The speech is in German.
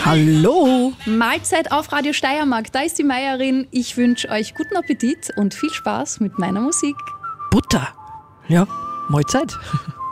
Hallo. Mahlzeit auf Radio Steiermark, da ist die Meierin. Ich wünsche euch guten Appetit und viel Spaß mit meiner Musik. Butter. Ja, Mahlzeit.